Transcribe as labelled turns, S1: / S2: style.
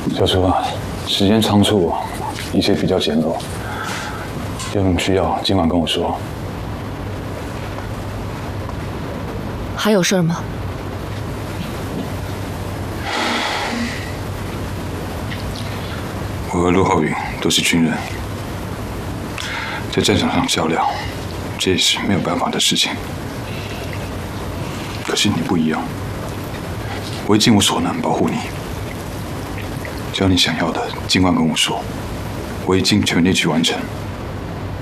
S1: 小叔啊，时间仓促，一切比较简陋，有什么需要今晚跟我说。
S2: 还有事儿吗？
S1: 我和陆浩宇都是军人，在战场上较量，这也是没有办法的事情。可是你不一样，我会尽我所能保护你。只要你想要的，尽管跟我说，我会尽全力去完成。